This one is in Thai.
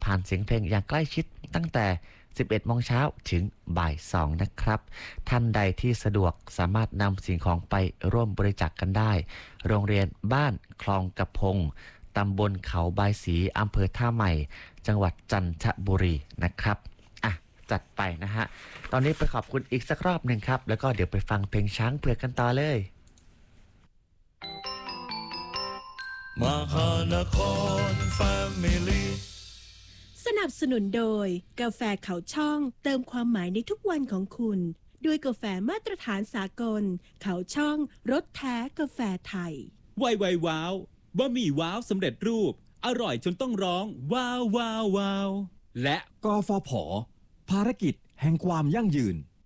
ผ่านเสียงเพลงอย่างใกล้ชิดตั้งแต่11 โมงเช้าถึงบ่าย 2นะครับท่านใดที่สะดวกสามารถนำสิ่งของไปร่วมบริจาคกันได้โรงเรียนบ้านคลองกระพงตำบลเขาบายสีอำเภอท่าใหม่จังหวัดจันทบุรีนะครับจัดไปนะฮะตอนนี้ไปขอบคุณอีกสักรอบหนึ่งครับแล้วก็เดี๋ยวไปฟังเพลงช้างเผือกกันต่อเลยมหานครแฟมิลี่สนับสนุนโดยกาแฟเขาช่องเติมความหมายในทุกวันของคุณด้วยกาแฟมาตรฐานสากลเขาช่องรสแท้กาแฟไทยไวว้าวบะหมี่ว้าวสำเร็จรูปอร่อยจนต้องร้องว้าวว้าวว้าวและกฟผ.ภารกิจแห่งความยั่งยืน